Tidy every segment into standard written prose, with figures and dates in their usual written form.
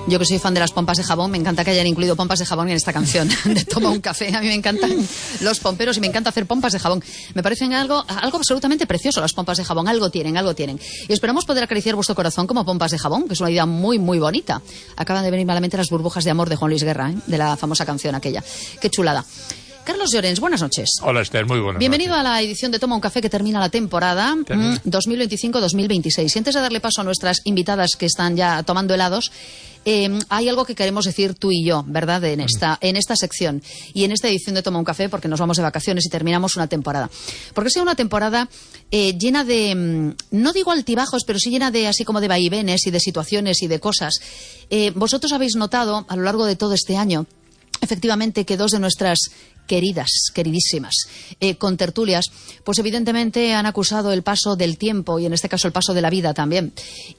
Yo que soy fan de las pompas de jabón, me encanta que hayan incluido pompas de jabón en esta canción de Toma un café. A mí me encantan los pomperos y me encanta hacer pompas de jabón. Me parecen algo absolutamente precioso las pompas de jabón. Algo tienen. Y esperamos poder acariciar vuestro corazón como pompas de jabón, que es una idea muy, muy bonita. Acaban de venir malamente las burbujas de amor de Juan Luis Guerra, de la famosa canción aquella. Qué chulada. Carlos Llorens, buenas noches. Hola, Esther, muy buenas Bienvenido noches. a la edición de Toma un café que termina la temporada 2025-2026. Y antes de darle paso a nuestras invitadas que están ya tomando helados, hay algo que queremos decir tú y yo, ¿verdad?, en esta sección y en esta edición de Toma un café, porque nos vamos de vacaciones y terminamos una temporada. Porque ha sido una temporada llena de, no digo altibajos, pero sí llena de así como de vaivenes y de situaciones y de cosas. Vosotros habéis notado a lo largo de todo este año, efectivamente, que dos de nuestras queridísimas contertulias, pues evidentemente han acusado el paso del tiempo y en este caso el paso de la vida también.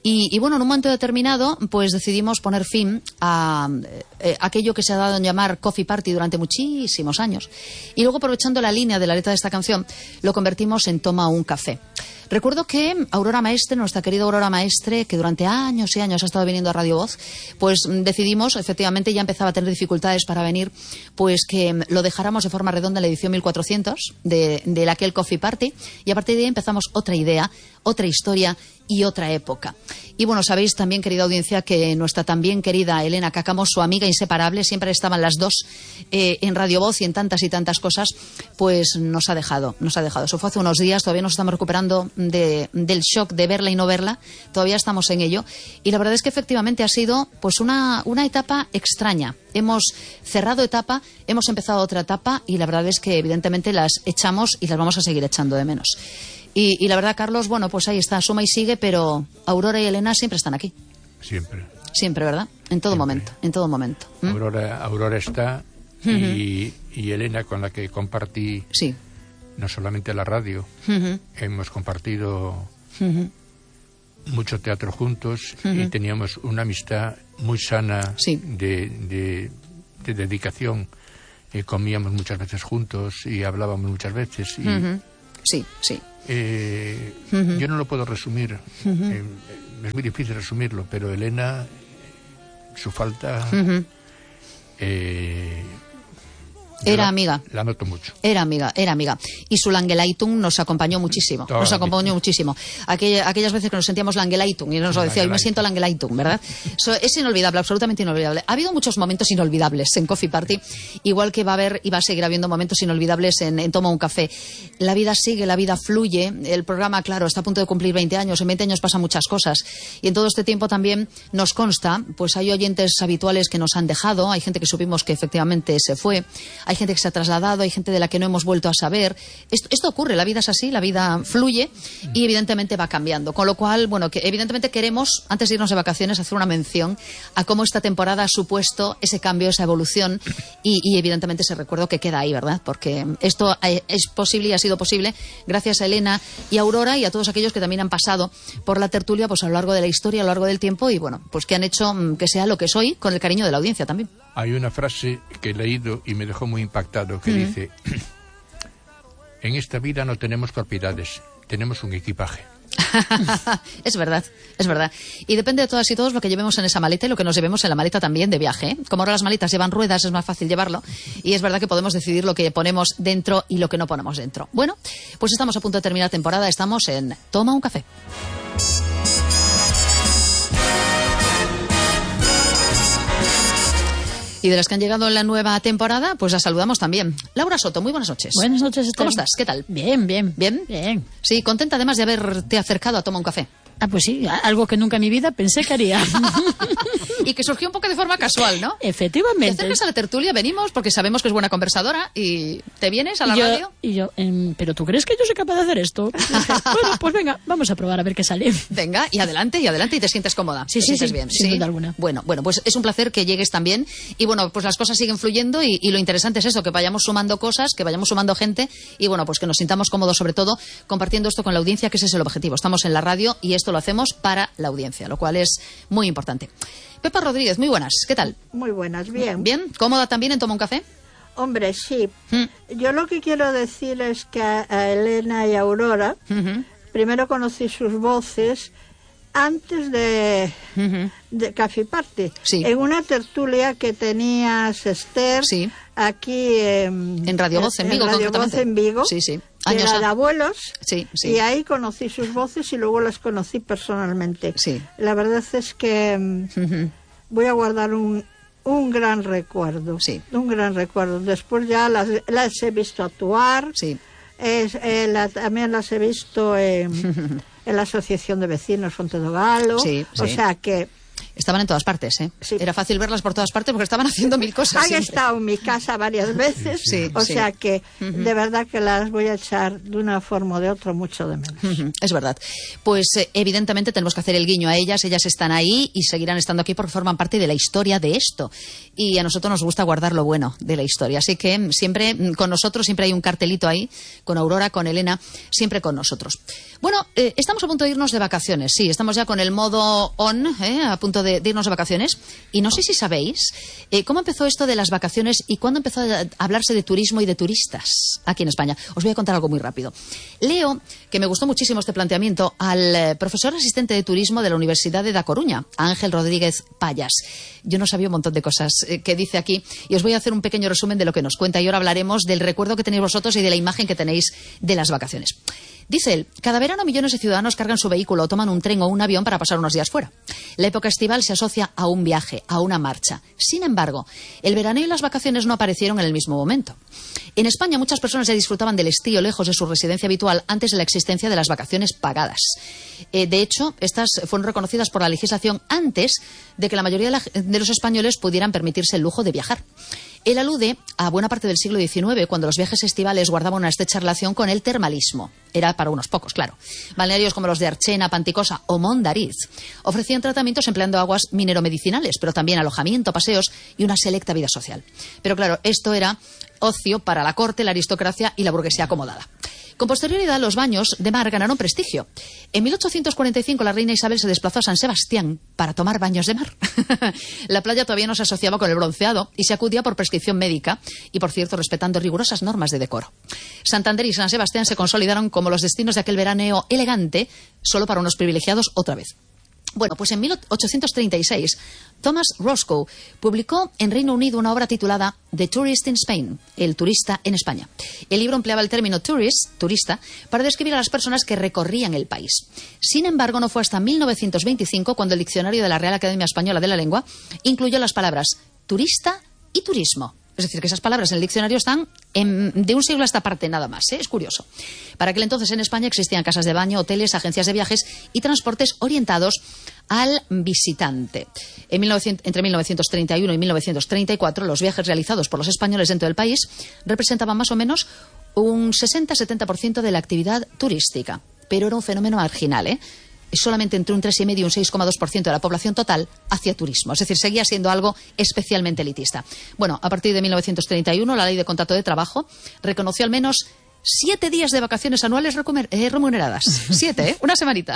Y bueno, en un momento determinado, pues decidimos poner fin a aquello que se ha dado en llamar Coffee Party durante muchísimos años. Y luego, aprovechando la línea de la letra de esta canción, lo convertimos en Toma un café. Recuerdo que Aurora Maestre, nuestra querida Aurora Maestre, que durante años y años ha estado viniendo a Radio Voz, pues decidimos, efectivamente, ya empezaba a tener dificultades para venir, pues que lo dejáramos de forma redonda en la edición 1400 de aquel Coffee Party, y a partir de ahí empezamos otra idea, otra historia y otra época. Y bueno, sabéis también, querida audiencia, que nuestra también querida Elena Cáccamo, su amiga inseparable, siempre estaban las dos en Radio Voz y en tantas y tantas cosas, pues nos ha dejado. Eso fue hace unos días, todavía nos estamos recuperando del shock de verla y no verla, todavía estamos en ello, y la verdad es que efectivamente ha sido pues una etapa extraña. Hemos cerrado etapa, hemos empezado otra etapa, y la verdad es que evidentemente las echamos y las vamos a seguir echando de menos. Y la verdad, Carlos, bueno, pues ahí está, suma y sigue, pero Aurora y Elena siempre están aquí. Siempre, ¿verdad? En todo momento. Aurora está, y Elena, con la que compartí no solamente la radio, hemos compartido mucho teatro juntos, y teníamos una amistad muy sana de dedicación. Comíamos muchas veces juntos y hablábamos muchas veces. Y, yo no lo puedo resumir, es muy difícil resumirlo, pero Elena, su falta... Era amiga. La noto mucho. Era amiga. Y su Langelaitung nos acompañó muchísimo. Aquellas veces que nos sentíamos Langelaitung y nos lo decía, hoy me siento Langelaitung, ¿verdad? Es inolvidable, absolutamente inolvidable. Ha habido muchos momentos inolvidables en Coffee Party, igual que va a haber y va a seguir habiendo momentos inolvidables en Toma un café. La vida sigue, la vida fluye. El programa, claro, está a punto de cumplir 20 años. En 20 años pasan muchas cosas. Y en todo este tiempo también nos consta, pues hay oyentes habituales que nos han dejado, hay gente que supimos que efectivamente se fue, hay gente que se ha trasladado, hay gente de la que no hemos vuelto a saber. Esto ocurre, la vida es así, la vida fluye y evidentemente va cambiando. Con lo cual, bueno, que evidentemente queremos, antes de irnos de vacaciones, hacer una mención a cómo esta temporada ha supuesto ese cambio, esa evolución y evidentemente ese recuerdo que queda ahí, ¿verdad? Porque esto es posible y ha sido posible gracias a Elena y a Aurora y a todos aquellos que también han pasado por la tertulia pues a lo largo de la historia, a lo largo del tiempo y bueno, pues que han hecho que sea lo que soy con el cariño de la audiencia también. Hay una frase que he leído y me dejó muy impactado que dice: en esta vida no tenemos propiedades, tenemos un equipaje. Es verdad. Y depende de todas y todos lo que llevemos en esa maleta y lo que nos llevemos en la maleta también de viaje, ¿eh? Como ahora las maletas llevan ruedas, es más fácil llevarlo. Y es verdad que podemos decidir lo que ponemos dentro y lo que no ponemos dentro. Bueno, pues estamos a punto de terminar temporada. Estamos en Toma un café. Y de las que han llegado en la nueva temporada, pues las saludamos también. Laura Soto, muy buenas noches. Buenas noches, Esther. ¿Cómo estás? ¿Qué tal? Bien. ¿Bien? Sí, contenta además de haberte acercado a Toma un café. Ah, pues sí, algo que nunca en mi vida pensé que haría. Y que surgió un poco de forma casual, ¿no? Efectivamente. Te acercas a la tertulia, venimos porque sabemos que es buena conversadora y te vienes a la radio. Y yo, ¿pero tú crees que yo soy capaz de hacer esto? Bueno, pues venga, vamos a probar a ver qué sale. Venga, y adelante y te sientes cómoda. Sí, bien. Sin duda alguna. Bueno, pues es un placer que llegues también y bueno, pues las cosas siguen fluyendo y lo interesante es eso, que vayamos sumando cosas, que vayamos sumando gente y bueno, pues que nos sintamos cómodos sobre todo compartiendo esto con la audiencia, que ese es el objetivo. Estamos en la radio y esto lo hacemos para la audiencia, lo cual es muy importante. Pepa Rodríguez, muy buenas, ¿qué tal? Muy buenas, bien. ¿Bien? ¿Cómoda también en Toma un café? Hombre, sí. Yo lo que quiero decir es que a Elena y a Aurora, primero conocí sus voces antes de Café Party, en una tertulia que tenías, Esther, aquí en Radio Voz en Vigo, que era de abuelos, y ahí conocí sus voces y luego las conocí personalmente. La verdad es que voy a guardar un gran recuerdo, un gran recuerdo. Después ya las he visto actuar, también las he visto en la Asociación de Vecinos Fontedogalo, o sea que... Estaban en todas partes, ¿eh? Era fácil verlas por todas partes porque estaban haciendo mil cosas. Han estado en mi casa varias veces, o sea que de verdad que las voy a echar de una forma o de otra mucho de menos. Es verdad. Pues evidentemente tenemos que hacer el guiño a ellas están ahí y seguirán estando aquí porque forman parte de la historia de esto. Y a nosotros nos gusta guardar lo bueno de la historia. Así que siempre con nosotros, siempre hay un cartelito ahí, con Aurora, con Elena, siempre con nosotros. Bueno, estamos a punto de irnos de vacaciones, estamos ya con el modo on, a punto de irnos de vacaciones, y no sé si sabéis cómo empezó esto de las vacaciones y cuándo empezó a hablarse de turismo y de turistas aquí en España. Os voy a contar algo muy rápido. Leo, que me gustó muchísimo este planteamiento, al profesor asistente de turismo de la Universidad de Da Coruña, Ángel Rodríguez Payas. Yo no sabía un montón de cosas que dice aquí y os voy a hacer un pequeño resumen de lo que nos cuenta y ahora hablaremos del recuerdo que tenéis vosotros y de la imagen que tenéis de las vacaciones. Dice él, cada verano millones de ciudadanos cargan su vehículo o toman un tren o un avión para pasar unos días fuera. La época estival se asocia a un viaje, a una marcha. Sin embargo, el veraneo y las vacaciones no aparecieron en el mismo momento. En España muchas personas ya disfrutaban del estío lejos de su residencia habitual antes de la existencia de las vacaciones pagadas. De hecho, estas fueron reconocidas por la legislación antes de que la mayoría de los españoles pudieran permitirse el lujo de viajar. Él alude a buena parte del siglo XIX, cuando los viajes estivales guardaban una estrecha relación con el termalismo. Era para unos pocos, claro. Balnearios como los de Archena, Panticosa o Mondariz ofrecían tratamientos empleando aguas mineromedicinales, pero también alojamiento, paseos y una selecta vida social. Pero claro, esto era ocio para la corte, la aristocracia y la burguesía acomodada. Con posterioridad, los baños de mar ganaron prestigio. En 1845 la reina Isabel se desplazó a San Sebastián para tomar baños de mar. La playa todavía no se asociaba con el bronceado y se acudía por prescripción médica y, por cierto, respetando rigurosas normas de decoro. Santander y San Sebastián se consolidaron como los destinos de aquel veraneo elegante, solo para unos privilegiados otra vez. Bueno, pues en 1836, Thomas Roscoe publicó en Reino Unido una obra titulada The Tourist in Spain, el turista en España. El libro empleaba el término tourist, turista, para describir a las personas que recorrían el país. Sin embargo, no fue hasta 1925 cuando el diccionario de la Real Academia Española de la Lengua incluyó las palabras turista y turismo. Es decir, que esas palabras en el diccionario están de un siglo a esta parte nada más, Es curioso. Para aquel entonces en España existían casas de baño, hoteles, agencias de viajes y transportes orientados al visitante. Entre 1931 y 1934, los viajes realizados por los españoles dentro del país representaban más o menos un 60-70% de la actividad turística. Pero era un fenómeno marginal, Solamente entre un 3,5 y un 6,2% de la población total hacía turismo. Es decir, seguía siendo algo especialmente elitista. Bueno, a partir de 1931, la Ley de Contrato de Trabajo reconoció al menos 7 días de vacaciones anuales remuneradas. 7, una semanita.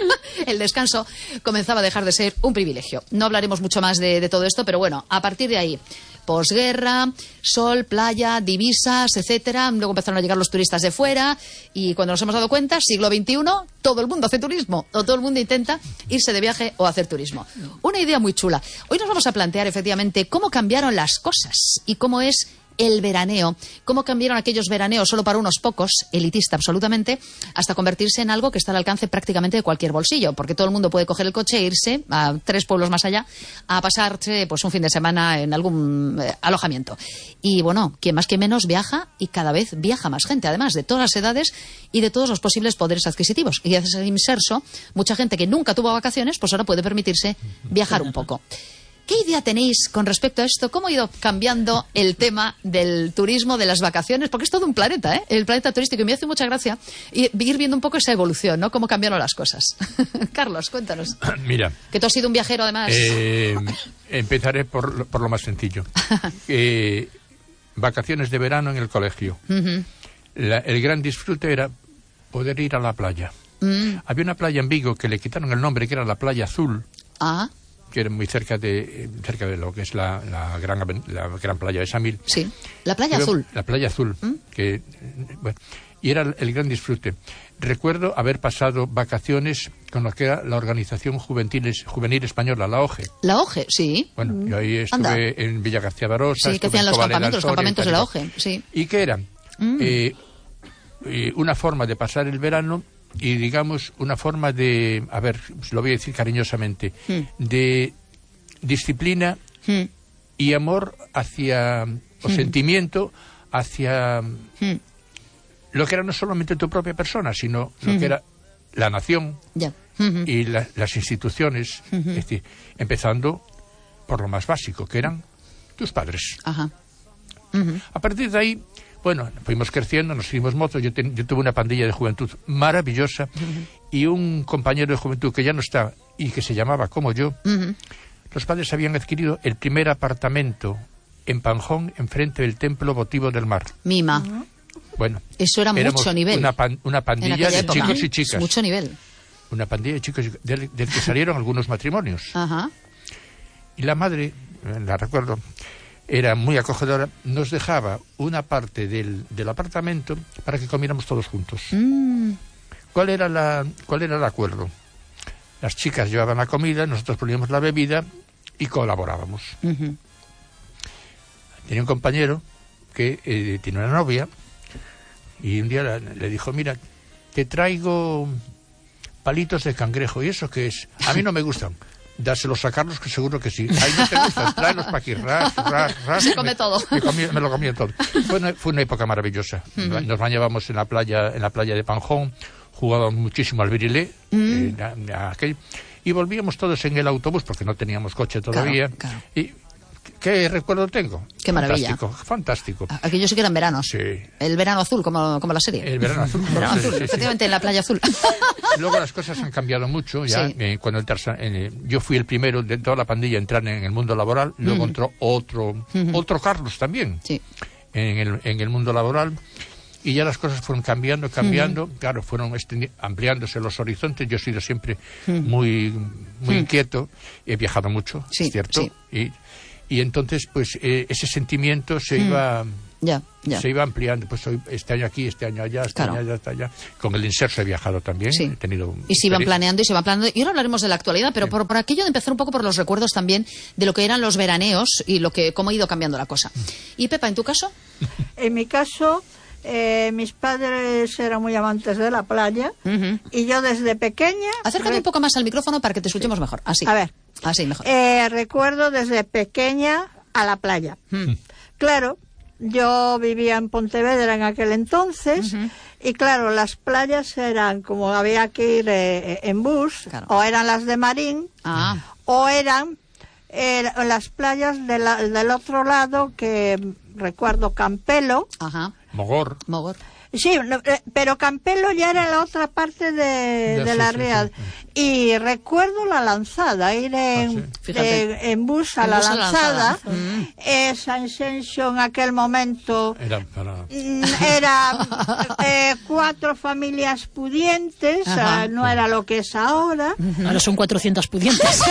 El descanso comenzaba a dejar de ser un privilegio. No hablaremos mucho más de todo esto, pero bueno, a partir de ahí, posguerra, sol, playa, divisas, etcétera. Luego empezaron a llegar los turistas de fuera y cuando nos hemos dado cuenta, siglo XXI, todo el mundo hace turismo o todo el mundo intenta irse de viaje o hacer turismo. Una idea muy chula. Hoy nos vamos a plantear efectivamente cómo cambiaron las cosas y cómo es el veraneo, cómo cambiaron aquellos veraneos solo para unos pocos, elitista absolutamente, hasta convertirse en algo que está al alcance prácticamente de cualquier bolsillo, porque todo el mundo puede coger el coche e irse a 3 pueblos más allá a pasarse pues un fin de semana en algún alojamiento. Y bueno, quien más que menos viaja y cada vez viaja más gente, además de todas las edades y de todos los posibles poderes adquisitivos. Y gracias al inserso, mucha gente que nunca tuvo vacaciones, pues ahora puede permitirse viajar un poco. ¿Qué idea tenéis con respecto a esto? ¿Cómo ha ido cambiando el tema del turismo, de las vacaciones? Porque es todo un planeta, el planeta turístico. Y me hace mucha gracia ir viendo un poco esa evolución, ¿no? Cómo cambiaron las cosas. Carlos, cuéntanos. Mira. Que tú has sido un viajero, además. Empezaré por lo más sencillo. Vacaciones de verano en el colegio. Uh-huh. El gran disfrute era poder ir a la playa. Había una playa en Vigo que le quitaron el nombre, que era la Playa Azul. Que era muy cerca de lo que es la gran playa de Samil. Sí, la Playa Azul. La Playa Azul. y era el gran disfrute. Recuerdo haber pasado vacaciones con lo que era la Organización Juvenil Española, la OGE. La OGE, sí. Bueno, yo ahí estuve en Villa García Barosa. Sí, que hacían los campamentos de la OGE, sí. ¿Y qué eran? Una forma de pasar el verano y, digamos, una forma de, a ver, lo voy a decir cariñosamente, de disciplina y amor hacia, o sentimiento hacia lo que era no solamente tu propia persona, sino lo que era la nación y las instituciones, es decir, empezando por lo más básico, que eran tus padres. A partir de ahí, bueno, fuimos creciendo, nos hicimos mozos. Yo tuve una pandilla de juventud maravillosa y un compañero de juventud que ya no está y que se llamaba como yo. Los padres habían adquirido el primer apartamento en Panjón, enfrente del Templo Votivo del Mar. Mima. Bueno, eso era mucho nivel. Una pandilla de chicos y chicas. Mucho nivel. Una pandilla de chicos del que salieron algunos matrimonios. Y la madre, la recuerdo, era muy acogedora, nos dejaba una parte del apartamento para que comiéramos todos juntos. ¿Cuál era el acuerdo? Las chicas llevaban la comida, nosotros poníamos la bebida y colaborábamos. Tenía un compañero que tiene una novia y un día le dijo, mira, te traigo palitos de cangrejo. ¿Y eso qué es? A mí no me gustan. Dáselos a Carlos, que seguro que sí. Ahí no te gustan, tráelos para aquí. Se come todo. Me lo comía todo. Fue una época maravillosa. Nos bañábamos en la playa de Panjón, jugábamos muchísimo al virilé, y volvíamos todos en el autobús, porque no teníamos coche todavía. Claro. Y ¿qué recuerdo tengo? Qué maravilla. Fantástico. Aquello sí que eran veranos. Sí. El verano azul, como la serie. El verano azul. Efectivamente, en la playa azul. Luego las cosas han cambiado mucho. Ya cuando yo fui el primero de toda la pandilla a entrar en el mundo laboral, luego entró otro Carlos también en el mundo laboral. Y ya las cosas fueron cambiando, claro, fueron ampliándose los horizontes. Yo he sido siempre muy inquieto, he viajado mucho, es cierto, y entonces pues ese sentimiento se iba ampliando. Pues este año aquí, este año allá, este año allá, hasta allá. Con el Inserso he viajado también, he tenido... Y se iban planeando. Y ahora hablaremos de la actualidad, pero por aquello de empezar un poco por los recuerdos también de lo que eran los veraneos y cómo ha ido cambiando la cosa. ¿Y Pepa, en tu caso? En mi caso... mis padres eran muy amantes de la playa y yo desde pequeña... Acércate un poco más al micrófono para que te escuchemos mejor. Así. A ver. Así mejor. Recuerdo desde pequeña a la playa. Claro, yo vivía en Pontevedra en aquel entonces y claro, las playas eran como había que ir en bus, o eran las de Marín o eran las playas del otro lado, que recuerdo Campelo. Mogor. Sí, pero Campelo ya era la otra parte de la Real. Y recuerdo la Lanzada, ir en bus a la Lanzada. San Xenxo en aquel momento era 4 familias pudientes, no era lo que es ahora. Ahora son 400 pudientes.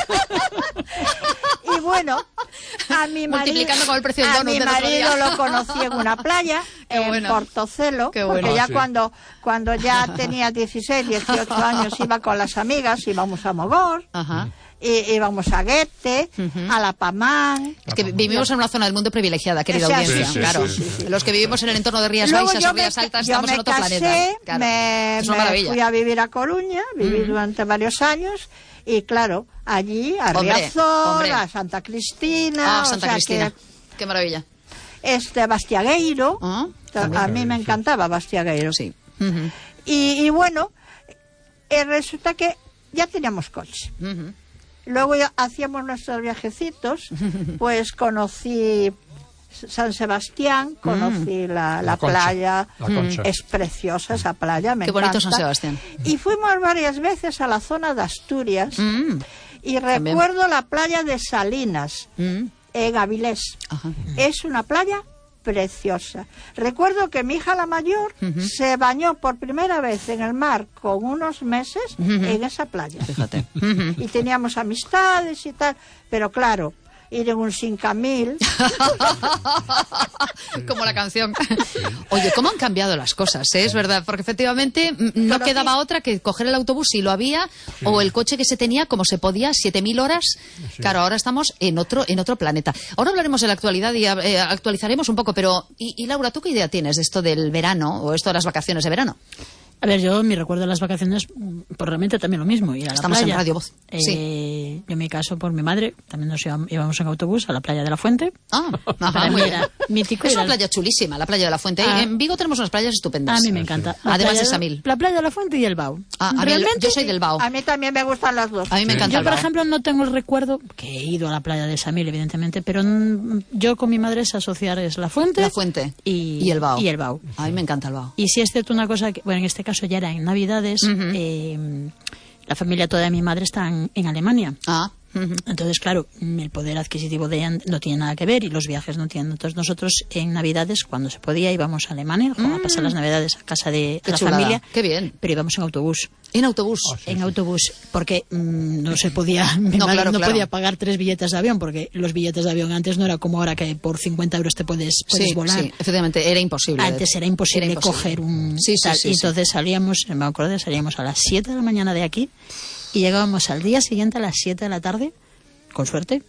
Y bueno, a mi multiplicando con el precio del donut, mi marido lo conocí en una playa, en Portocelo, porque ya cuando ya tenía 16, 18 años iba con las amigas, íbamos a Mogor, íbamos a Guete, a La Pamán. Es que vivimos en una zona del mundo privilegiada, querida audiencia. Claro. Los que vivimos en el entorno de Rías Baixas o Rías Altas estamos en otro planeta. Claro. Me fui a vivir a Coruña, viví durante varios años. Y claro, allí a Riazor, a Santa Cristina. Santa Cristina. Qué maravilla. Bastiagueiro. A mí me encantaba Bastiagueiro. Sí. Y bueno, resulta que ya teníamos coche. Luego ya hacíamos nuestros viajecitos. Pues conocí San Sebastián, conocí la playa, es preciosa esa playa, me encanta. Qué bonito San Sebastián. Y fuimos varias veces a la zona de Asturias y recuerdo la playa de Salinas, en Avilés. Es una playa preciosa. Recuerdo que mi hija la mayor se bañó por primera vez en el mar con unos meses en esa playa. Fíjate. Y teníamos amistades y tal, pero claro, ir en un 5000. Como la canción. Oye, ¿cómo han cambiado las cosas? Es verdad, porque efectivamente no quedaba otra que coger el autobús si lo había, o el coche que se tenía como se podía, 7000 horas. Claro, ahora estamos en otro planeta. Ahora hablaremos de la actualidad y actualizaremos un poco, pero y Laura, ¿tú qué idea tienes de esto del verano o esto de las vacaciones de verano? A ver, yo mi recuerdo de las vacaciones, pues realmente también lo mismo, ir a la Estamos playa. En Radio Voz. Sí. Yo en mi caso, por mi madre, también nos íbamos en autobús a la playa de la Fuente. Para mí era mítico. Es una playa chulísima, la playa de la Fuente. En Vigo tenemos unas playas estupendas. A mí me encanta. Además de Samil. La playa de la Fuente y el Bao. Realmente, yo soy del Bao. A mí también me gustan las dos. A mí me encanta Yo, el Bao. por ejemplo, no tengo el recuerdo, que he ido a la playa de Samil, evidentemente, pero yo con mi madre es asociar es la Fuente y el Bao. Y el Bao. A mí me encanta el Bao. Y si es cierto una cosa, que, bueno, en este caso ya era en Navidad, la familia toda de mi madre está en Alemania. Entonces, claro, el poder adquisitivo de ella no tiene nada que ver y los viajes no tienen. Entonces, nosotros en Navidades, cuando se podía, íbamos a Alemania a pasar las Navidades a casa de la familia. Qué bien. Pero íbamos en autobús. ¿En autobús? En autobús, porque no se podía, mi madre no podía pagar 3 billetes de avión, porque los billetes de avión antes no era como ahora que por 50 euros te puedes volar. Sí, efectivamente, era imposible. Antes era imposible coger un tal. Y entonces salíamos a las 7 de la mañana de aquí y llegábamos al día siguiente a las 7 de la tarde, con suerte.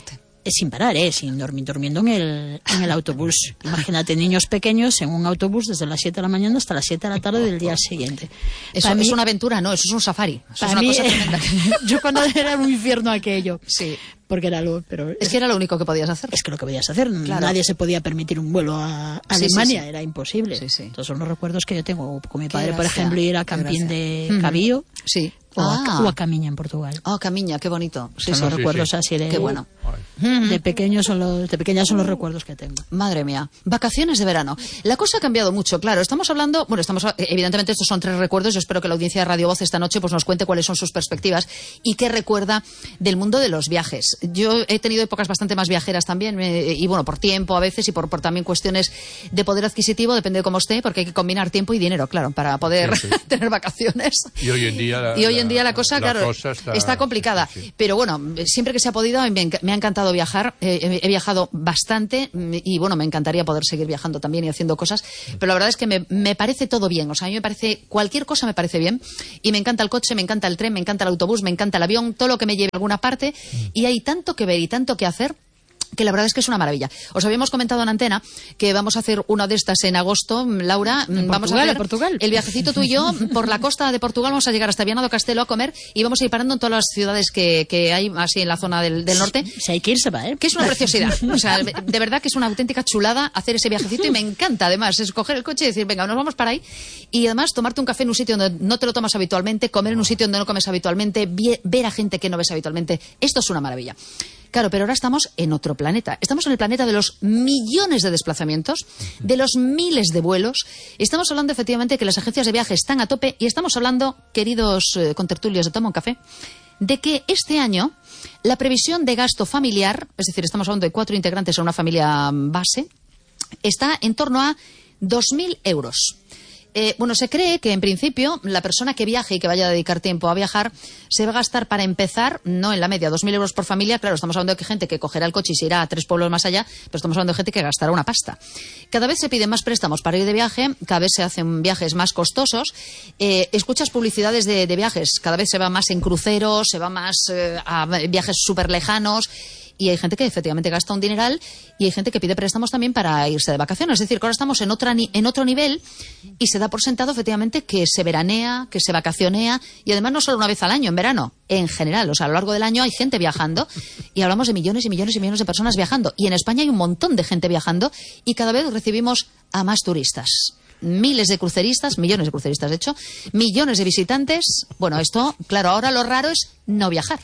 Sin parar, durmiendo en el autobús. Imagínate, niños pequeños en un autobús desde las 7 de la mañana hasta las 7 de la tarde del día siguiente. Eso es una aventura, no, eso es un safari. Eso es una cosa tremenda. Yo cuando era un infierno aquello. Sí. Porque era pero es que era lo único que podías hacer. Es que lo que podías hacer. Claro. Nadie se podía permitir un vuelo a Alemania, era imposible. Entonces son los recuerdos que yo tengo con mi padre, por ejemplo, ir a Campín de Cabío. Sí. O a Camiña en Portugal. Camiña, qué bonito. Son los recuerdos así de... Qué bueno. De pequeños son los recuerdos que tengo. Madre mía. Vacaciones de verano. La cosa ha cambiado mucho, claro. Evidentemente estos son 3 recuerdos. Yo espero que la audiencia de Radio Voz esta noche pues nos cuente cuáles son sus perspectivas y qué recuerda del mundo de los viajes. Yo he tenido épocas bastante más viajeras también y bueno, por tiempo a veces y por también cuestiones de poder adquisitivo, depende de cómo esté, porque hay que combinar tiempo y dinero, claro, para poder tener vacaciones. Y hoy en día la cosa, claro, está complicada. Pero bueno, siempre que se ha podido, me ha encantado viajar. He viajado bastante y bueno, me encantaría poder seguir viajando también y haciendo cosas. Pero la verdad es que me parece todo bien. O sea, a mí me parece, cualquier cosa me parece bien. Y me encanta el coche, me encanta el tren, me encanta el autobús, me encanta el avión, todo lo que me lleve a alguna parte. Y hay tanto que ver y tanto que hacer, que la verdad es que es una maravilla. Os habíamos comentado en antena que vamos a hacer una de estas en agosto, Laura. Vamos a hacer Portugal. El viajecito tú y yo por la costa de Portugal. Vamos a llegar hasta Viana do Castelo a comer y vamos a ir parando en todas las ciudades que hay así en la zona del norte. Si hay que ir, se va, ¿eh? Que es una preciosidad. O sea, de verdad que es una auténtica chulada hacer ese viajecito y me encanta además. Es coger el coche y decir, venga, nos vamos para ahí. Y además tomarte un café en un sitio donde no te lo tomas habitualmente, comer en un sitio donde no comes habitualmente, ver a gente que no ves habitualmente. Esto es una maravilla. Claro, pero ahora estamos en otro planeta. Estamos en el planeta de los millones de desplazamientos, de los miles de vuelos. Estamos hablando efectivamente que las agencias de viaje están a tope y estamos hablando, queridos contertulios de Toma un Café, de que este año la previsión de gasto familiar, es decir, estamos hablando de 4 integrantes en una familia base, está en torno a 2.000 euros. Bueno, se cree que en principio la persona que viaje y que vaya a dedicar tiempo a viajar se va a gastar para empezar, no en la media, 2.000 euros por familia. Claro, estamos hablando de que gente que cogerá el coche y se irá a 3 pueblos más allá, pero estamos hablando de gente que gastará una pasta. Cada vez se piden más préstamos para ir de viaje, cada vez se hacen viajes más costosos. Escuchas publicidades de viajes, cada vez se va más en cruceros, se va más a viajes súper lejanos. Y hay gente que efectivamente gasta un dineral y hay gente que pide préstamos también para irse de vacaciones. Es decir, que ahora estamos en otro nivel y se da por sentado efectivamente que se veranea, que se vacacionea y además no solo una vez al año, en verano, en general. O sea, a lo largo del año hay gente viajando y hablamos de millones y millones y millones de personas viajando. Y en España hay un montón de gente viajando y cada vez recibimos a más turistas. Miles de cruceristas, millones de cruceristas de hecho, millones de visitantes. Bueno, esto, claro, ahora lo raro es no viajar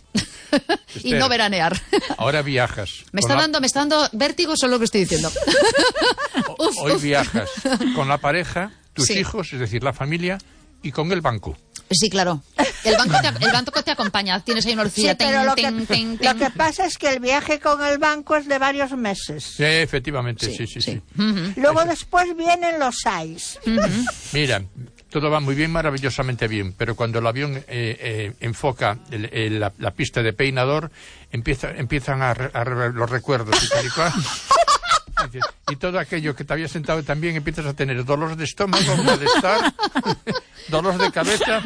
y no veranear. Ahora viajas. Me está dando vértigo solo lo que estoy diciendo. Hoy viajas con la pareja, tus hijos, es decir, la familia, y con el banco. Sí, claro. El banco te acompaña. Tienes ahí una lucilla. Sí, pero lo que pasa es que el viaje con el banco es de varios meses. Sí, efectivamente, sí. Luego después vienen los SAIS. Mira, todo va muy bien, maravillosamente bien, pero cuando el avión enfoca la pista de peinador, empiezan a los recuerdos y tal y cual. Y todo aquello que te había sentado también empiezas a tener dolores de estómago, malestar, dolores de cabeza.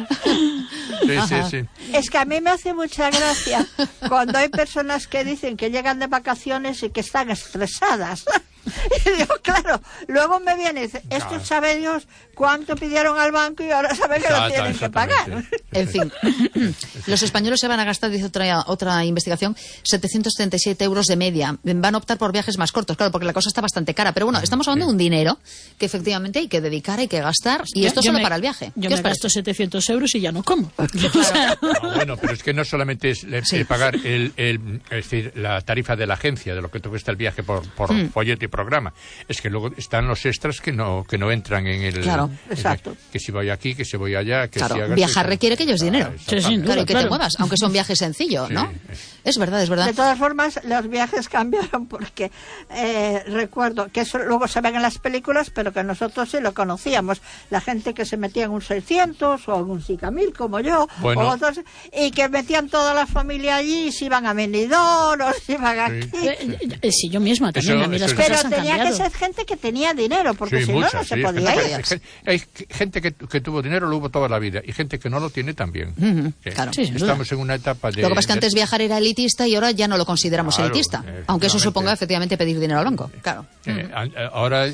Sí. Es que a mí me hace mucha gracia cuando hay personas que dicen que llegan de vacaciones y que están estresadas. Y digo, claro, luego me viene y dice, esto sabe Dios cuánto pidieron al banco y ahora saben que lo tienen que pagar. En fin, los españoles se van a gastar, dice otra investigación, 737 euros de media. Van a optar por viajes más cortos, claro, porque la cosa está bastante cara. Pero bueno, estamos hablando de un dinero que efectivamente hay que dedicar, hay que gastar, y esto solo para el viaje. Yo me gasto 700 euros y ya no como. Bueno, pero es que no solamente es pagar es decir, la tarifa de la agencia, de lo que te cuesta el viaje por folleto y programa, es que luego están los extras que no entran en el... Claro, exacto. Que si voy aquí, que si voy allá, que claro, si hagas... Viajar requiere que ellos dinero. Claro, y que te muevas, aunque sea un viaje sencillo, ¿no? Es verdad. De todas formas, los viajes cambiaron porque recuerdo que eso luego se ven en las películas, pero que nosotros sí lo conocíamos. La gente que se metía en un 600 o en un Sicamil, como yo, o otros, y que metían toda la familia allí y se iban a Benidorm o se iban aquí. Sí, yo misma también. A mí las cosas pero tenía que ser gente que tenía dinero, porque si no se podía ir. Hay gente que tuvo dinero, lo hubo toda la vida, y gente que no lo tiene también. Claro. Estamos en una etapa de... Lo que pasa es que antes viajar era elitista y ahora ya no lo consideramos elitista, aunque eso suponga efectivamente pedir dinero al banco. Claro. Ahora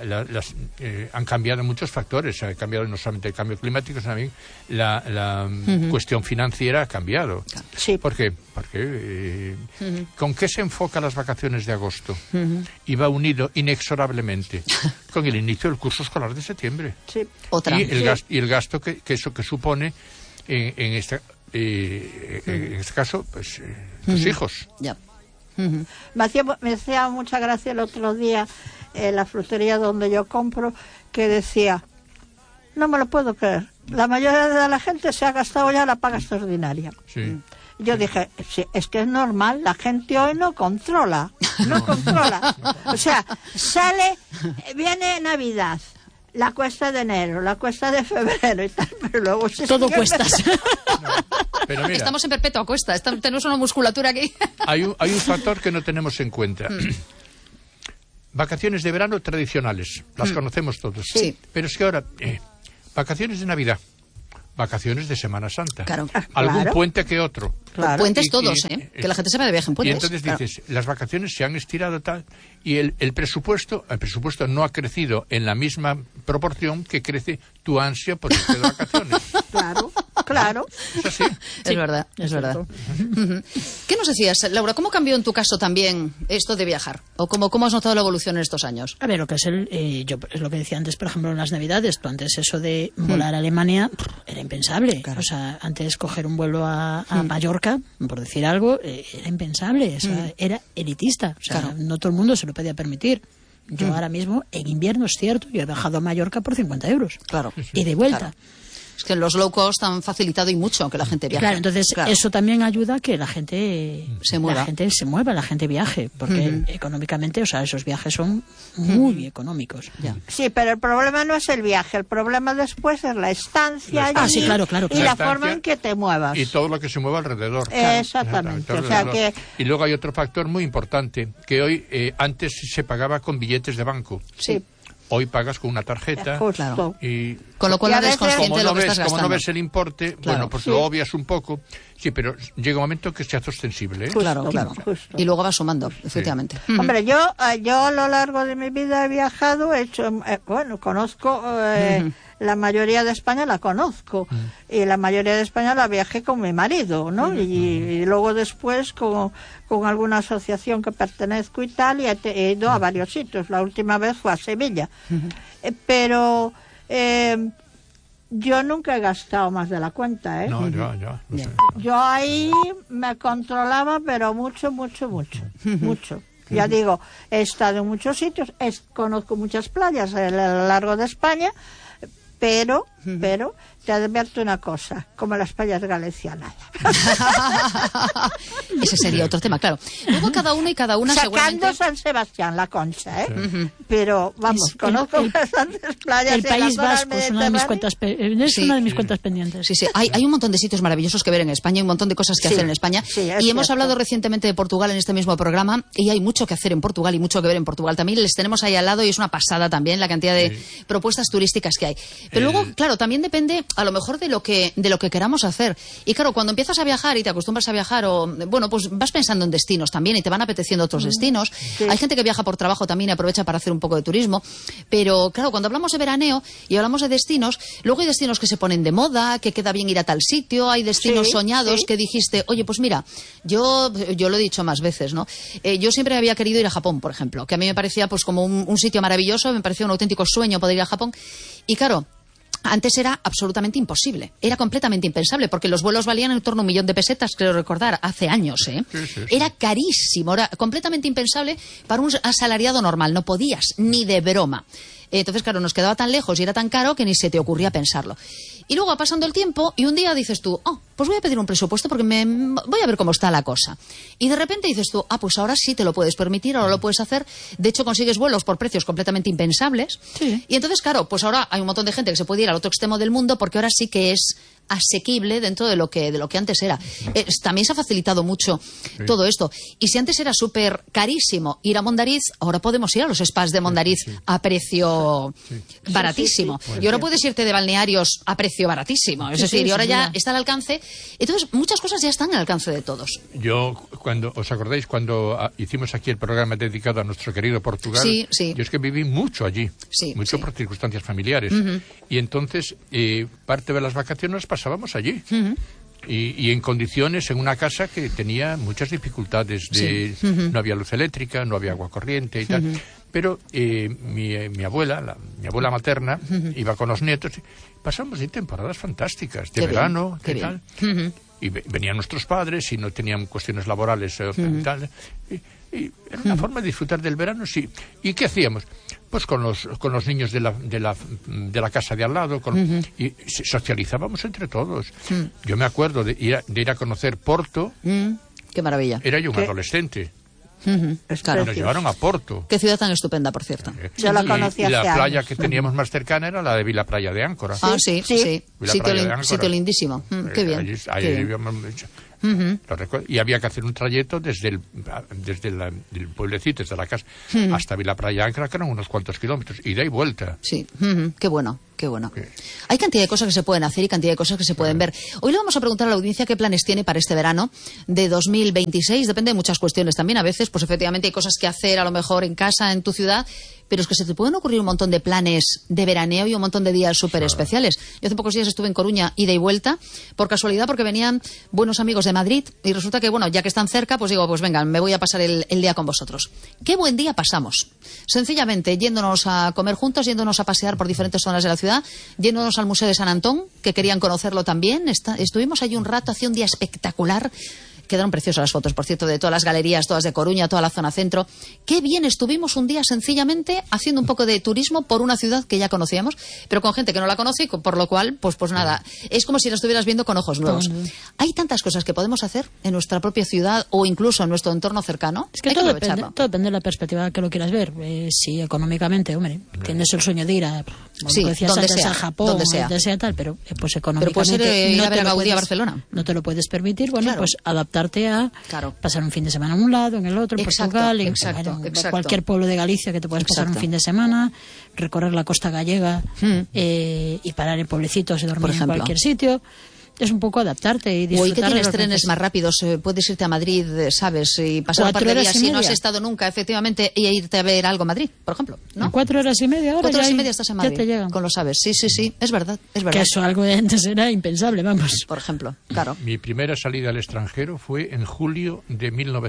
han cambiado muchos factores, ha cambiado no solamente el cambio climático, sino también la cuestión financiera ha cambiado. Sí. ¿Por qué? Porque ¿con qué se enfocan las vacaciones de agosto? Y va unido inexorablemente con el inicio del curso escolar de septiembre. Sí. Y el gasto que eso que supone en este caso, pues tus hijos. Ya. Me hacía mucha gracia el otro día la frutería donde yo compro, que decía, no me lo puedo creer, la mayoría de la gente se ha gastado ya la paga extraordinaria. Sí. Yo dije, sí, es que es normal, la gente hoy no controla. O sea, viene Navidad, la cuesta de enero, la cuesta de febrero y tal, pero luego todo cuestas. Pero mira, estamos en perpetua cuesta, tenemos una musculatura aquí. Hay un factor que no tenemos en cuenta. Vacaciones de verano tradicionales, las conocemos todos. Sí. Pero es que ahora, vacaciones de Navidad, vacaciones de Semana Santa, claro. algún puente que otro. Claro. Puentes todos, que la gente se va de viaje en puentes. Y entonces dices, las vacaciones se han estirado tal, y el presupuesto no ha crecido en la misma proporción que crece tu ansia por irte de vacaciones. Claro. ¿Es así? Es verdad. ¿Qué nos decías, Laura? ¿Cómo cambió en tu caso también esto de viajar? ¿O cómo has notado la evolución en estos años? A ver, lo que es es lo que decía antes, por ejemplo, en las Navidades. Tú antes eso de volar a Alemania era impensable. Claro. O sea, antes coger un vuelo a Mallorca, por decir algo, era impensable. O sea, era elitista. O sea, no todo el mundo se lo podía permitir. Yo ahora mismo, en invierno, es cierto, yo he bajado a Mallorca por 50 euros. Claro. Y de vuelta. Claro. Es que los low cost han facilitado y mucho que la gente viaje. Claro, entonces eso también ayuda a que la gente se mueva, la gente viaje, porque económicamente, o sea, esos viajes son muy económicos. Ya. Sí, pero el problema no es el viaje, el problema después es la estancia allí, sí, claro. Y la forma en que te muevas. Y todo lo que se mueva alrededor. Exactamente. O sea que... Y luego hay otro factor muy importante, que hoy antes se pagaba con billetes de banco. Sí. Hoy pagas con una tarjeta y con lo cual eres consciente de lo que estás gastando. Como no ves el importe, bueno, pues lo obvias un poco. Sí, pero llega un momento que se hace ostensible. Claro. Y luego vas sumando, efectivamente. Hombre, yo a lo largo de mi vida he viajado, he hecho, conozco la mayoría de España la conozco y la mayoría de España la viajé con mi marido, ¿no? Y luego después con alguna asociación que pertenezco y tal, y he ido a varios sitios. La última vez fue a Sevilla. Pero yo nunca he gastado más de la cuenta, ¿eh? No, yo. No sé. Yo ahí me controlaba, pero mucho. Ya digo, he estado en muchos sitios, conozco muchas playas a lo largo de España, pero pero te advierto una cosa, como las playas galicianas. Ese sería otro tema, claro. Luego cada uno y cada una sacando seguramente... San Sebastián, la Concha, pero vamos, conozco bastantes playas. El País Vasco es una de mis cuentas pendientes. Sí. Hay un montón de sitios maravillosos que ver en España, hay un montón de cosas que hacer en España. Y hemos hablado recientemente de Portugal en este mismo programa, y hay mucho que hacer en Portugal y mucho que ver en Portugal. También les tenemos ahí al lado y es una pasada también la cantidad de propuestas turísticas que hay. Pero luego, claro, también depende a lo mejor de lo que queramos hacer. Y claro, cuando empiezas a viajar y te acostumbras a viajar, pues vas pensando en destinos también y te van apeteciendo otros destinos. Sí. Hay gente que viaja por trabajo también y aprovecha para hacer un poco de turismo. Pero claro, cuando hablamos de veraneo y hablamos de destinos, luego hay destinos que se ponen de moda, que queda bien ir a tal sitio, hay destinos soñados que dijiste, oye, pues mira, yo lo he dicho más veces, ¿no? Yo siempre había querido ir a Japón, por ejemplo, que a mí me parecía pues como un sitio maravilloso, me parecía un auténtico sueño poder ir a Japón. Y claro, antes era absolutamente imposible, era completamente impensable, porque los vuelos valían en torno a 1 millón de pesetas, creo recordar, hace años, Sí. Era carísimo, era completamente impensable para un asalariado normal, no podías, ni de broma. Entonces, claro, nos quedaba tan lejos y era tan caro que ni se te ocurría pensarlo. Y luego va pasando el tiempo y un día dices tú, pues voy a pedir un presupuesto porque voy a ver cómo está la cosa. Y de repente dices tú, pues ahora sí te lo puedes permitir, ahora lo puedes hacer. De hecho, consigues vuelos por precios completamente impensables. Sí. Y entonces, claro, pues ahora hay un montón de gente que se puede ir al otro extremo del mundo porque ahora sí que es asequible dentro de lo que antes era. También se ha facilitado mucho todo esto. Y si antes era súper carísimo ir a Mondariz, ahora podemos ir a los spas de Mondariz a precio baratísimo. Y ahora puedes irte de balnearios a precio baratísimo. Es decir, y ahora ya está al alcance. Entonces, muchas cosas ya están al alcance de todos. Yo, ¿os acordáis cuando hicimos aquí el programa dedicado a nuestro querido Portugal? Yo es que viví mucho allí, mucho por circunstancias familiares. Y entonces, parte de las vacaciones pasábamos allí. Y en condiciones, en una casa que tenía muchas dificultades. No había luz eléctrica, no había agua corriente y tal. Pero mi abuela, mi abuela materna, iba con los nietos. Pasamos temporadas fantásticas, de verano, ¿qué tal? Y venían nuestros padres y no tenían cuestiones laborales y tal. Y era una forma de disfrutar del verano, sí. ¿Y qué hacíamos? Pues con los niños de la casa de al lado, y socializábamos entre todos. Yo me acuerdo de ir a conocer Porto. ¡Qué maravilla! Era yo un adolescente. Claro. Nos llevaron a Porto. Qué ciudad tan estupenda, por cierto. Yo la conocí hace años. Y la playa que teníamos más cercana era la de Vila Praia de Áncora. Sí. Sitio lindísimo. Qué bien. Ahí vivíamos mucho. Y había que hacer un trayecto desde el pueblecito, desde la casa, hasta Vila Praia Áncora, que eran unos cuantos kilómetros, ida y vuelta. Sí, qué bueno. Hay cantidad de cosas que se pueden hacer y cantidad de cosas que se pueden ver. Hoy le vamos a preguntar a la audiencia qué planes tiene para este verano de 2026. Depende de muchas cuestiones también. A veces, pues efectivamente hay cosas que hacer a lo mejor en casa, en tu ciudad, pero es que se te pueden ocurrir un montón de planes de veraneo y un montón de días súper especiales. Yo hace pocos días estuve en Coruña, ida y vuelta, por casualidad, porque venían buenos amigos de Madrid y resulta que, ya que están cerca, pues digo, pues venga, me voy a pasar el día con vosotros. Qué buen día pasamos. Sencillamente, yéndonos a comer juntos, yéndonos a pasear por diferentes zonas de la ciudad, yéndonos al Museo de San Antón, que querían conocerlo también. Estuvimos allí un rato, hacía un día espectacular. Quedaron preciosas las fotos, por cierto, de todas las galerías, todas de Coruña, toda la zona centro. Qué bien estuvimos un día sencillamente haciendo un poco de turismo por una ciudad que ya conocíamos, pero con gente que no la conoce, por lo cual, pues nada, es como si la estuvieras viendo con ojos nuevos. Hay tantas cosas que podemos hacer en nuestra propia ciudad o incluso en nuestro entorno cercano. Es que todo depende de la perspectiva que lo quieras ver. Si económicamente, tienes el sueño de ir a, donde sea, a Japón, donde sea tal, pero pues económicamente pero puede ser ir a ver a Gaudí a Barcelona. No te lo puedes permitir, pues adaptarte a pasar un fin de semana en un lado, en el otro, en Portugal, en cualquier pueblo de Galicia que te puedas pasar un fin de semana, recorrer la costa gallega y parar en pueblecitos y dormir en cualquier sitio. Es un poco adaptarte y disfrutar. Hoy que tienes trenes más rápidos, puedes irte a Madrid, ¿sabes? Y pasar un par de días si no has estado nunca, efectivamente, y irte a ver algo a Madrid, por ejemplo, ¿no? 4 horas y media, ahora 4 horas y media estás en Madrid. Ya te llegan. Con lo sabes. Sí, es verdad. Que eso algo de antes era impensable, vamos. Por ejemplo, claro. Mi primera salida al extranjero fue en julio de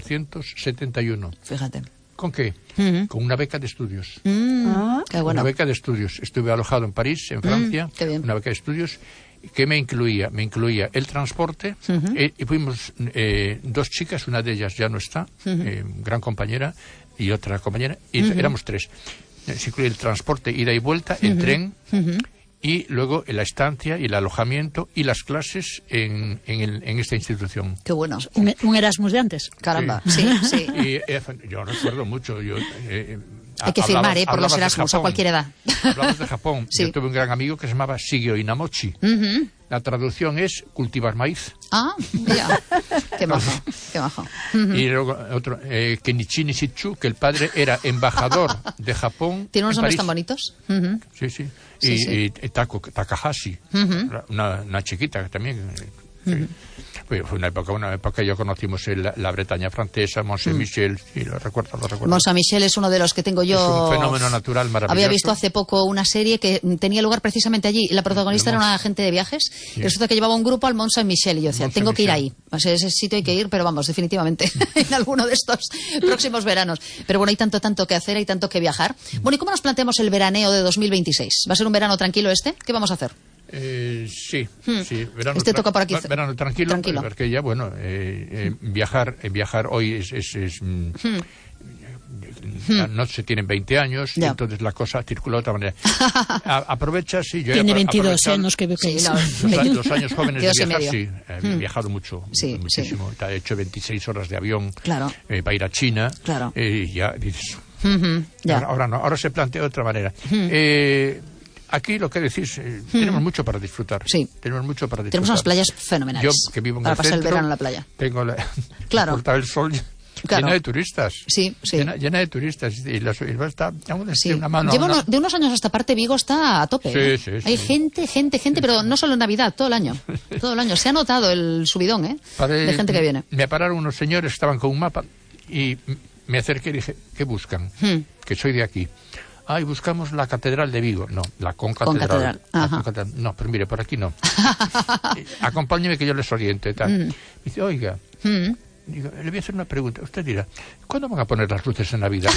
1971. Fíjate. ¿Con qué? Con una beca de estudios. Qué bueno. Una beca de estudios. Estuve alojado en París, en Francia. Qué bien. Una beca de estudios. ¿Qué me incluía? Me incluía el transporte, y fuimos 2 chicas, una de ellas ya no está, gran compañera, y otra compañera, y éramos 3. Se incluía el transporte, ida y vuelta, en tren, y luego la estancia y el alojamiento y las clases en esta institución. Qué bueno. Un Erasmus de antes. Caramba, sí. Y yo recuerdo mucho. Hay que firmar por los Erasmus a cualquier edad. Hablamos de Japón. Sí. Yo tuve un gran amigo que se llamaba Shigeo Inamochi. La traducción es cultivar maíz. Ah, mira. Qué majo, qué majo. Y luego otro, Kenichi Nishitsu, que el padre era embajador de Japón. ¿Tiene unos nombres tan bonitos? Sí. Y Takahashi, una chiquita también. Sí. Fue una época yo conocimos la Bretaña francesa, Mont Saint-Michel, y lo recuerdo. Mont Saint-Michel es uno de los que tengo yo. Es un fenómeno natural maravilloso. Había visto hace poco una serie que tenía lugar precisamente allí. La protagonista era una agente de viajes. Y resulta que llevaba un grupo al Mont Saint-Michel. Y yo decía, tengo que ir ahí. O sea, ese sitio hay que ir, pero vamos, definitivamente, en alguno de estos próximos veranos. Pero bueno, hay tanto que hacer, hay tanto que viajar. Bueno, ¿y cómo nos planteamos el veraneo de 2026? ¿Va a ser un verano tranquilo este? ¿Qué vamos a hacer? Sí. Verano toca por aquí. Verano tranquilo. Porque ya, bueno, viajar hoy no se tienen 20 años, y entonces la cosa circula de otra manera. Aprovecha, sí. Yo tiene 22 años que los años jóvenes de viajar, sí. He viajado muchísimo. He hecho 26 horas de avión para ir a China. Claro. Y ya dices... Ahora no, ahora se plantea de otra manera. Aquí lo que decís, tenemos mucho para disfrutar. Sí. Tenemos unas playas fenomenales. Yo, que vivo en para el pasar centro, el verano en la playa. Tengo la Puerta del Sol llena de turistas. Sí. Llena de turistas. Y está una mano. De unos años a esta parte Vigo está a tope. Sí. Hay gente, pero no solo en Navidad, todo el año. Todo el año. Se ha notado el subidón, de gente que viene. Me pararon unos señores, estaban con un mapa, y me acerqué y dije, ¿qué buscan? Que soy de aquí. Y buscamos la Catedral de Vigo. No, la Concatedral. No, pero mire, por aquí no. Acompáñeme que yo les oriente. Tal. Dice, oiga, digo, le voy a hacer una pregunta. Usted dirá, ¿cuándo van a poner las luces en Navidad?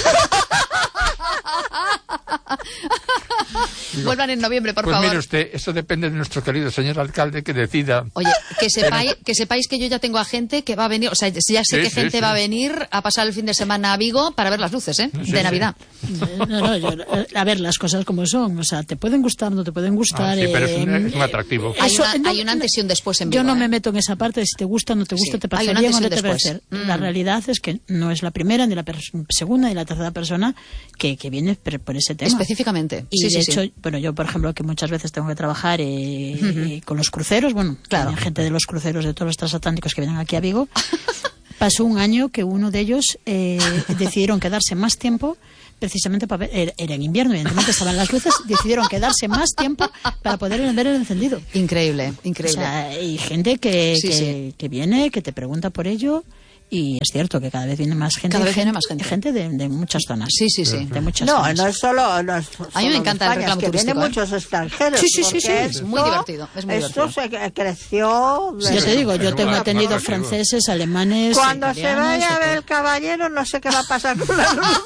Vuelvan en noviembre, por favor. Pues mire usted, eso depende de nuestro querido señor alcalde que decida. Oye, que sepáis que yo ya tengo a gente que va a venir, o sea, ya sé que gente va a venir a pasar el fin de semana a Vigo para ver las luces, de Navidad. A ver, las cosas como son, o sea, te pueden gustar, no te pueden gustar. Pero es un atractivo. Hay un antes y un después en Vigo. Yo no me meto en esa parte de si te gusta, no te gusta, te parece bien o no te parece. La realidad es que no es la primera, ni la segunda, ni la tercera persona que viene por ese tema. Específicamente. Y de hecho, bueno, yo por ejemplo, que muchas veces tengo que trabajar con los cruceros, claro, gente de los cruceros de todos los transatlánticos que vienen aquí a Vigo, pasó un año que uno de ellos decidieron quedarse más tiempo precisamente para ver, era en invierno, evidentemente estaban las luces, decidieron quedarse más tiempo para poder ver el encendido. Increíble. O sea, hay gente que viene, que te pregunta por ello. Y es cierto que cada vez viene más gente. Gente de muchas zonas. Sí. De muchas zonas. No es solo. A mí me encanta el reclamo turístico. Vienen muchos extranjeros. Sí. Es muy divertido. Esto se creció. Yo te digo, yo tengo atendido franceses, alemanes. Cuando se vaya a ver el caballero, no sé qué va a pasar con la luz.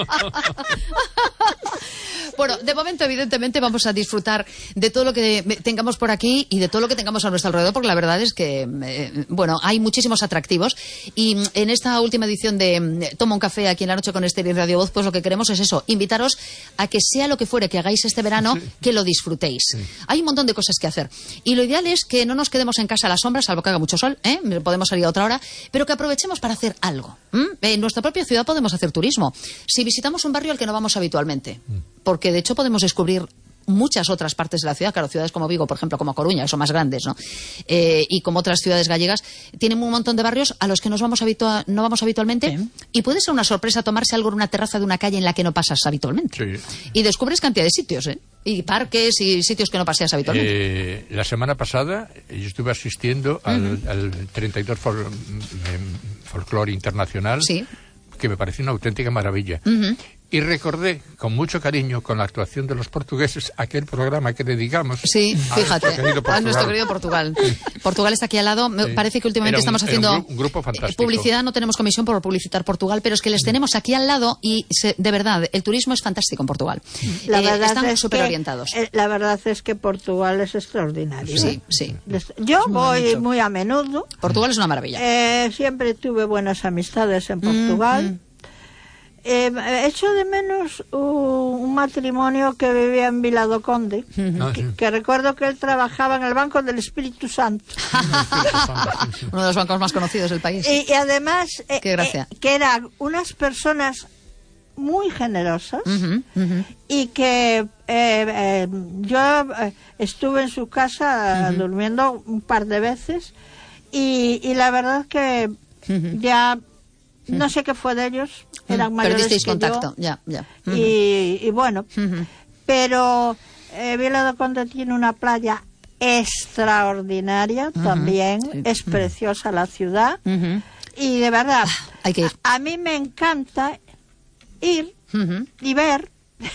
Bueno, de momento, evidentemente, vamos a disfrutar de todo lo que tengamos por aquí y de todo lo que tengamos a nuestro alrededor, porque la verdad es que, hay muchísimos atractivos. Y en esta última edición de Toma un café aquí en la noche con Esther y Radio Voz, pues lo que queremos es eso, invitaros a que sea lo que fuere que hagáis este verano, que lo disfrutéis. Hay un montón de cosas que hacer. Y lo ideal es que no nos quedemos en casa a la sombra, salvo que haga mucho sol, podemos salir a otra hora, pero que aprovechemos para hacer algo. En nuestra propia ciudad podemos hacer turismo. Si visitamos un barrio al que no vamos habitualmente, porque de hecho podemos descubrir muchas otras partes de la ciudad, claro, ciudades como Vigo, por ejemplo, como Coruña, que son más grandes, ¿no? Y como otras ciudades gallegas, tienen un montón de barrios a los que no vamos habitualmente, y puede ser una sorpresa tomarse algo en una terraza de una calle en la que no pasas habitualmente. Y descubres cantidad de sitios, y parques y sitios que no paseas habitualmente. La semana pasada yo estuve asistiendo al 32 Folklore Internacional, que me pareció una auténtica maravilla. Y recordé con mucho cariño, con la actuación de los portugueses, aquel programa que dedicamos fíjate, a nuestro querido Portugal. Portugal está aquí al lado. Me parece que últimamente estamos haciendo un grupo fantástico. Publicidad. No tenemos comisión por publicitar Portugal, pero es que les tenemos aquí al lado y de verdad, el turismo es fantástico en Portugal. Están súper orientados. La verdad es que Portugal es extraordinario. Sí. Yo voy muy a menudo. Portugal es una maravilla. Siempre tuve buenas amistades en Portugal. echo de menos un matrimonio que vivía en Vila do Conde, que recuerdo que él trabajaba en el Banco del Espíritu Santo. Uno de los bancos más conocidos del país. Y además, qué gracia. Que eran unas personas muy generosas, y que yo estuve en su casa durmiendo un par de veces, y la verdad que ya no sé qué fue de ellos, eran mayores perdisteis que contacto, yo, ya. Y bueno, pero Vila do Conde tiene una playa extraordinaria también, es preciosa la ciudad, y de verdad, hay que ir. A mí me encanta ir y ver,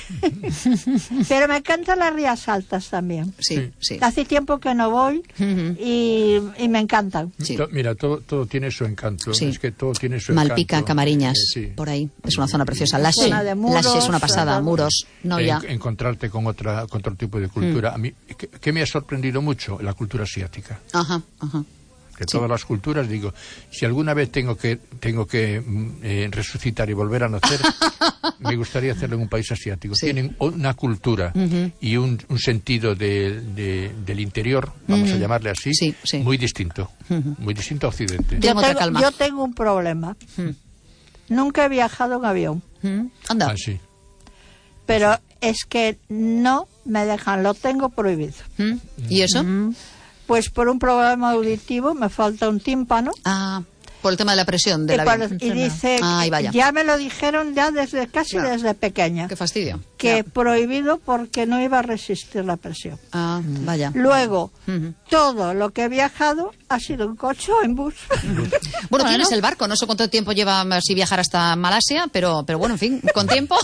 pero me encantan las Rías Altas también. Sí. Hace tiempo que no voy y me encantan. Sí. Mira, todo tiene su encanto. Sí. Es que todo tiene su Malpica, encanto. Camariñas, por ahí. Es una zona preciosa. Laxe es una pasada. Muros, no ya. Encontrarte con otro tipo de cultura. A mí, ¿qué me ha sorprendido mucho? La cultura asiática. Ajá. Que todas las culturas, digo, si alguna vez tengo que resucitar y volver a nacer, me gustaría hacerlo en un país asiático. Tienen una cultura y un sentido del interior, vamos a llamarle así, muy distinto, muy distinto a Occidente. Yo tengo un problema. Nunca he viajado en avión. Anda. Ah, sí. Pero es que no me dejan, lo tengo prohibido. ¿Y eso? Pues por un problema auditivo, me falta un tímpano. Por el tema de la presión del avión. Y dice, ya me lo dijeron ya desde pequeña. Qué fastidio. Que prohibido porque no iba a resistir la presión. Vaya. Luego, todo lo que he viajado ha sido en coche o en bus. Bueno, tienes el barco, no sé cuánto tiempo lleva si viajar hasta Malasia, pero bueno, en fin, con tiempo.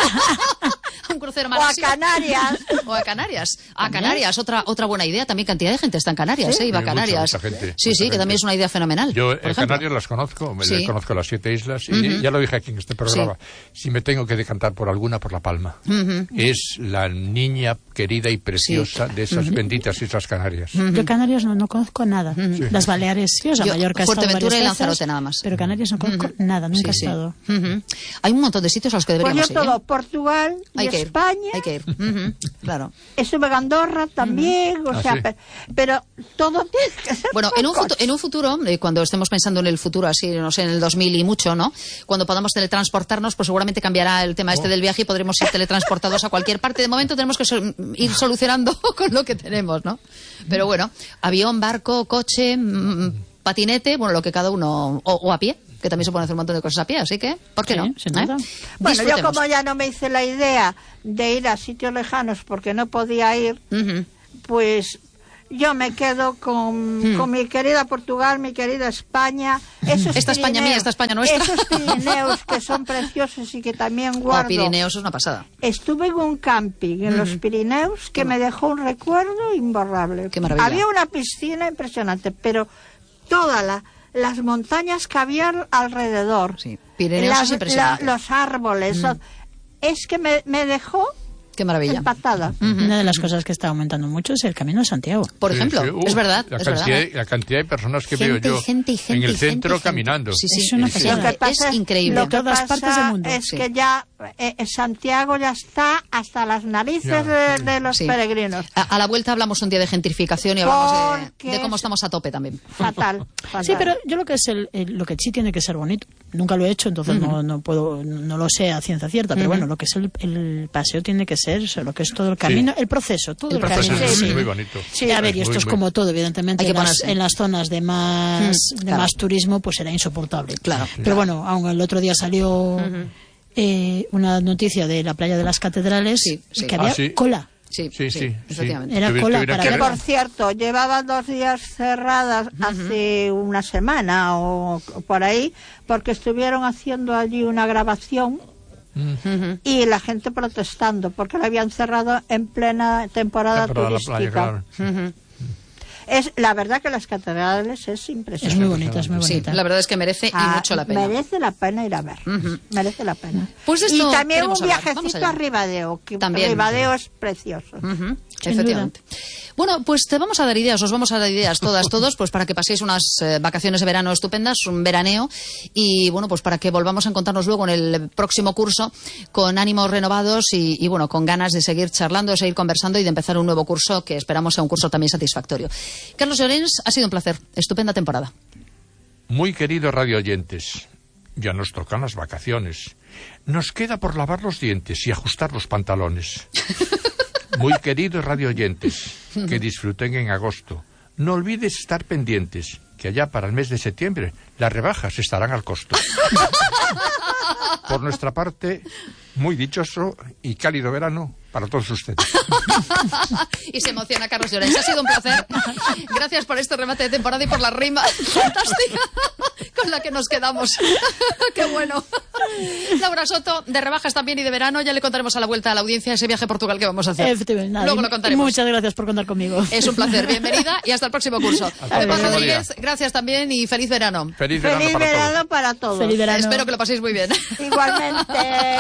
Un crucero a Malasia. O a Canarias. Canarias, otra buena idea. También cantidad de gente está en Canarias, iba a Canarias. Mucha gente, que también es una idea fenomenal. Yo en Canarias las conozco, conozco las 7 islas, y ya lo dije aquí en este programa. Si me tengo que decantar por alguna, por La Palma. Es la niña querida y preciosa de esas benditas Islas Canarias. Yo Canarias no conozco nada. Las Baleares sí, Mallorca, Fuerteventura y Lanzarote nada más. Pero Canarias no conozco nada, nunca he estado. Hay un montón de sitios a los que deberíamos ir. Pues yo todo, Portugal y España. Hay que ir. Claro. Estuve en Andorra también, pero todo tiene que ser. Bueno, en un futuro, cuando estemos pensando en el futuro, así, no sé, en el 2000 y mucho, ¿no? Cuando podamos teletransportarnos, pues seguramente cambiará el tema del viaje y podremos ir teletransportados a cualquier parte. De momento tenemos que ir solucionando con lo que tenemos, ¿no? Pero bueno, avión, barco, coche, patinete, bueno, lo que cada uno, o a pie, que también se pueden hacer un montón de cosas a pie, así que, ¿por qué no? Bueno, yo como ya no me hice la idea de ir a sitios lejanos porque no podía ir, pues yo me quedo con mi querida Portugal, mi querida España. Esta España mía, esta España nuestra. Esos Pirineos que son preciosos y que también guardo. Pirineos es una pasada. Estuve en un camping en los Pirineos que me dejó un recuerdo imborrable. Qué maravilla. Había una piscina impresionante, pero todas las montañas que había alrededor. Sí, Pirineos es impresionante. Los árboles. Es que me dejó... Qué maravilla. Empatada. Una de las cosas que está aumentando mucho es el Camino de Santiago. Por ejemplo, es verdad. La cantidad de personas que veo yo en el centro caminando. Sí, es una pasada. Es increíble. Lo que todas partes del mundo. Es que ya Santiago ya está hasta las narices de los peregrinos. A la vuelta hablamos un día de gentrificación y hablamos de cómo estamos a tope también. Fatal. Sí, pero yo lo que es lo que sí tiene que ser bonito. Nunca lo he hecho, entonces no lo sé a ciencia cierta, pero bueno, lo que es el paseo tiene que ser lo que es todo el camino, el proceso, todo el camino. Es muy bonito. Sí, a ver, y esto es como todo, evidentemente, en las zonas de más turismo, pues será insoportable. Claro. Pero bueno, aún el otro día salió una noticia de la playa de las Catedrales que había cola. Sí, efectivamente. Era cola para que, por cierto, llevaban 2 días cerradas hace una semana o por ahí, porque estuvieron haciendo allí una grabación y la gente protestando porque la habían cerrado en plena temporada turística. La playa, claro. La verdad que las catedrales es impresionante. Es muy bonita, es muy bonita. Sí, la verdad es que merece y mucho la pena. Merece la pena ir a ver. Merece la pena. Pues y también un viajecito a Ribadeo, que Ribadeo es precioso. Efectivamente. Bueno, pues te vamos a dar ideas, os vamos a dar ideas todos, pues para que paséis unas vacaciones de verano estupendas, un veraneo, y bueno, pues para que volvamos a encontrarnos luego en el próximo curso con ánimos renovados y bueno, con ganas de seguir charlando, de seguir conversando y de empezar un nuevo curso que esperamos sea un curso también satisfactorio. Carlos Llorens, ha sido un placer, estupenda temporada. Muy queridos radio oyentes, ya nos tocan las vacaciones. Nos queda por lavar los dientes y ajustar los pantalones. Muy queridos radio oyentes, que disfruten en agosto. No olvides estar pendientes, que allá para el mes de septiembre las rebajas estarán al costo. Por nuestra parte, muy dichoso y cálido verano para todos ustedes. Y se emociona Carlos Llorens. Ha sido un placer. Gracias por este remate de temporada y por la rima fantástica con la que nos quedamos. ¡Qué bueno! Laura Soto, de rebajas también y de verano. Ya le contaremos a la vuelta a la audiencia ese viaje a Portugal que vamos a hacer. Luego lo contaremos. Muchas gracias por contar conmigo. Es un placer. Bienvenida y hasta el próximo curso. Pepa Rodríguez, gracias también y feliz verano. Feliz verano para todos. Feliz verano. Feliz verano. Espero que lo paséis muy bien. Igualmente.